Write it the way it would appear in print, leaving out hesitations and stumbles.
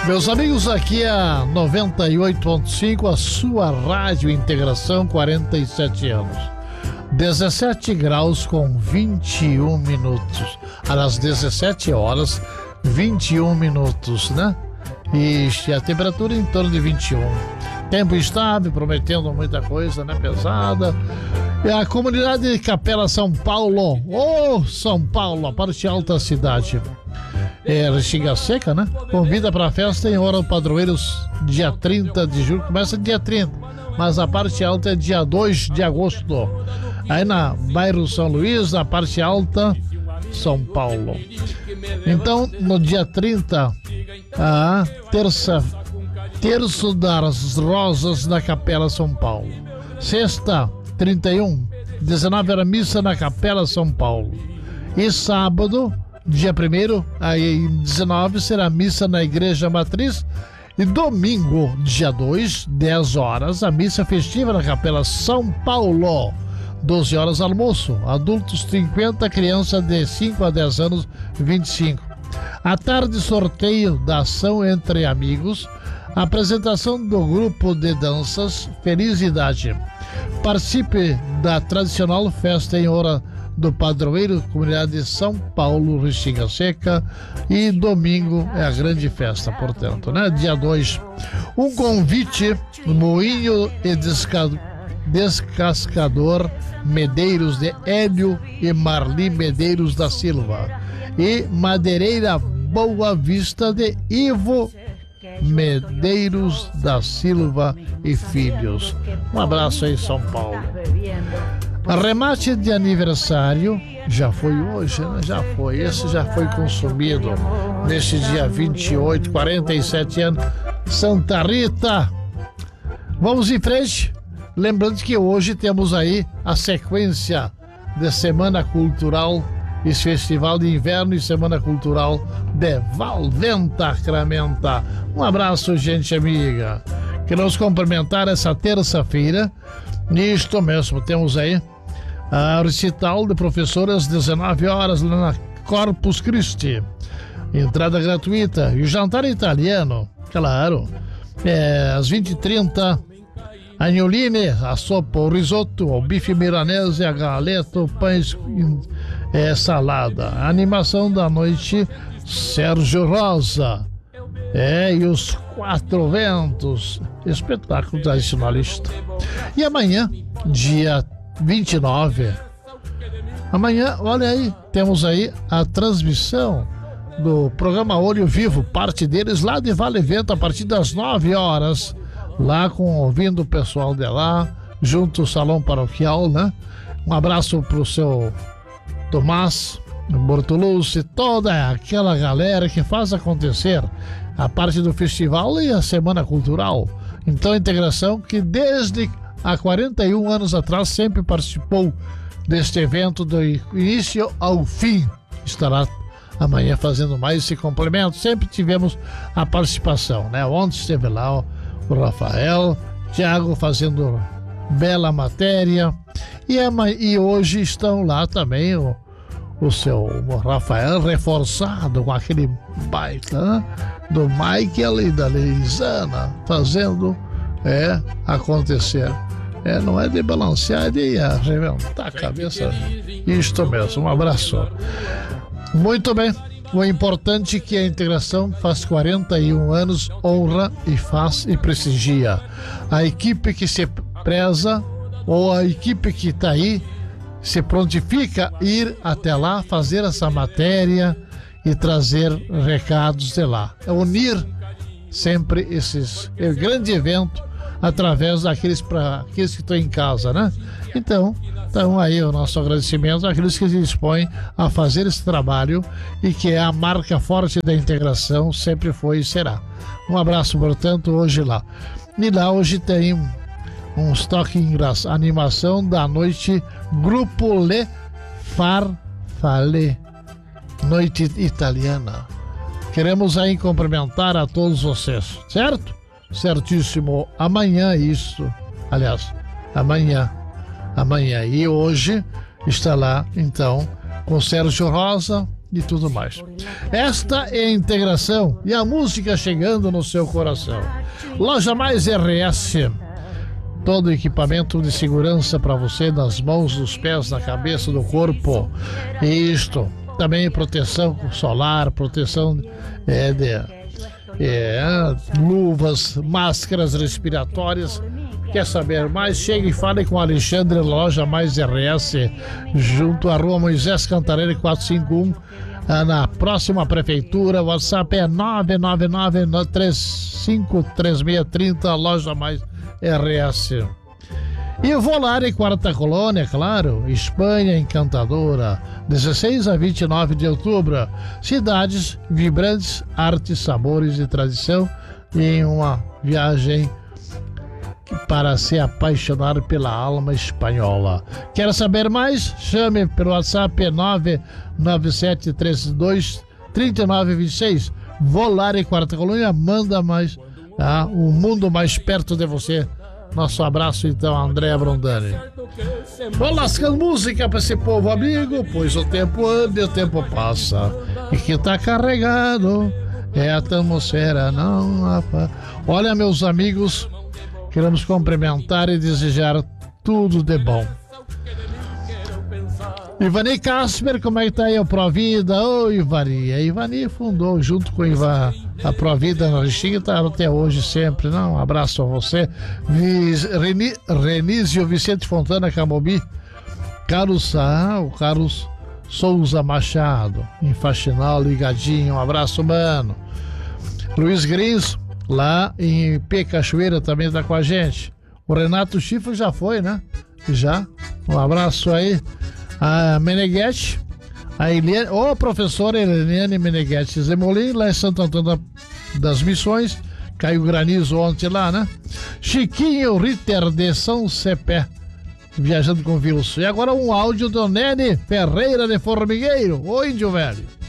Meus amigos, aqui é a 98.5, a sua Rádio Integração, 47 anos. 17 graus com 21 minutos. Às 17 horas, 21 minutos, né? E a temperatura em torno de 21. Tempo estável, prometendo muita coisa, né? Pesada. E a comunidade de Capela São Paulo, São Paulo, a parte alta da cidade. Restinga Seca, né? Convida para a festa em Hora Padroeiros, dia 30 de julho. Começa dia 30, mas a parte alta é dia 2 de agosto. Aí na bairro São Luís, a parte alta, São Paulo. Então, no dia 30, a terço das Rosas na Capela São Paulo. Sexta, 31, 19 era missa na Capela São Paulo. E sábado, dia 1º, aí 19, será missa na Igreja Matriz. E domingo, dia 2, 10 horas, a missa festiva na Capela São Paulo. 12 horas almoço, adultos 50, criança de 5 a 10 anos 25. À tarde, sorteio da ação entre amigos, apresentação do grupo de danças Felicidade. Participe da tradicional festa em Hora do Padroeiro, comunidade de São Paulo, Restinga Seca, e domingo é a grande festa, portanto, né? Dia 2. Um convite, Moinho e Descascador Medeiros de Hélio e Marli Medeiros da Silva, e Madeireira Boa Vista de Ivo Medeiros da Silva e Filhos. Um abraço aí, São Paulo. Arremate de aniversário já foi hoje, né? Já foi. Esse já foi consumido neste dia 28, 47 anos. Santa Rita. Vamos em frente. Lembrando que hoje temos aí a sequência de Semana Cultural, esse Festival de Inverno e Semana Cultural de Valventa Crementa. Um abraço, gente amiga. Queremos cumprimentar essa terça-feira. Nisto mesmo, temos aí a recital de professoras, 19 horas, lá na Corpus Christi. Entrada gratuita. E o jantar italiano, claro. Às 20h30, a agnoline, a sopa, o risoto, o bife milanese, a galeta, o pães, salada. A animação da noite, Sérgio Rosa. E os Quatro Ventos, espetáculo tradicionalista. E amanhã, dia 29, amanhã, olha aí, temos aí a transmissão do programa Olho Vivo, parte deles lá de Vale Vento, a partir das 9 horas, lá ouvindo o pessoal de lá, junto ao Salão Paroquial, né? Um abraço pro seu Tomás Bortolucci, toda aquela galera que faz acontecer a parte do festival e a Semana Cultural. Então, a integração que desde há 41 anos atrás sempre participou deste evento do início ao fim, estará amanhã fazendo mais esse complemento. Sempre tivemos a participação, né? Ontem esteve lá o Rafael, Thiago fazendo bela matéria, e hoje estão lá também o seu Rafael, reforçado com aquele baita, né? Do Michael e da Leisana, fazendo acontecer. Não é de balancear, é de arrebentar a cabeça. Isto mesmo, um abraço. Muito bem. O importante é que a integração faz 41 anos, honra e faz e prestigia. A equipe que se preza, ou a equipe que está aí, se prontifica a ir até lá, fazer essa matéria e trazer recados de lá. É unir sempre esse grande evento através daqueles que estão em casa, né? Então aí o nosso agradecimento àqueles que se dispõem a fazer esse trabalho e que é a marca forte da integração, sempre foi e será. Um abraço, portanto, hoje lá. E lá hoje tem um estoque engraçado, animação da noite Grupo Le Farfalle, noite italiana. Queremos aí cumprimentar a todos vocês, certo? Certíssimo. Amanhã isso, aliás, amanhã e hoje está lá, então, com Sérgio Rosa, e tudo mais. Esta é a integração e a música chegando no seu coração. Loja Mais RS. Todo equipamento de segurança para você nas mãos, nos pés, na cabeça, no corpo. Isto. Também proteção solar, proteção luvas, máscaras respiratórias. Quer saber mais? Chegue e fale com Alexandre, Loja Mais RS, junto à Rua Moisés Cantarelli 451, na próxima prefeitura. O WhatsApp é 999-353630, Loja Mais RS. E Volare Quarta Colônia, claro, Espanha encantadora, 16 a 29 de outubro. Cidades vibrantes, arte, sabores e tradição em uma viagem para se apaixonar pela alma espanhola. Quer saber mais? Chame pelo WhatsApp 997323926. Volare Quarta Colônia, manda mais o mundo mais perto de você. Nosso abraço então, André Brondani. Vou lascando música para esse povo amigo, pois o tempo anda e o tempo passa, e que tá carregado é a atmosfera, não. Olha, meus amigos, queremos cumprimentar e desejar tudo de bom. Ivani Casper, como é que tá aí a Provida? Ô, Ivani, a Ivani fundou junto com a Provida na Restinga, e tá até hoje sempre, não? Um abraço a você. Renísio Vicente Fontana Camobi, o Carlos Souza Machado, em Faxinal, ligadinho, um abraço, mano. Luiz Grins, lá em P Cachoeira, também tá com a gente. O Renato Chifre já foi, né? Já, um abraço aí. A Meneghetti, a Eliane, a professora Eliane Meneghetti Zemolim, lá em Santo Antônio das Missões. Caiu granizo ontem lá, né? Chiquinho Ritter de São Cepé, viajando com o vírus. E agora um áudio do Nene Ferreira de Formigueiro. Ô, índio velho.